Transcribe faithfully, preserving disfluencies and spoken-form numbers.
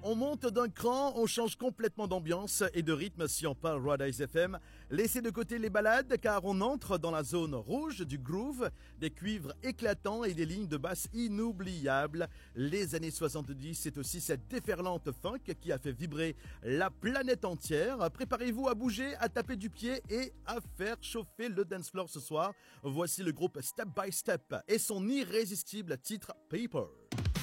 On monte d'un cran, on change complètement d'ambiance et de rythme si on parle Rise F M. Laissez de côté les balades car on entre dans la zone rouge du groove, des cuivres éclatants et des lignes de basse inoubliables. Les années soixante-dix, c'est aussi cette déferlante funk qui a fait vibrer la planète entière. Préparez-vous à bouger, à taper du pied et à faire chauffer le dance floor ce soir. Voici le groupe Step by Step et son irrésistible titre Paper.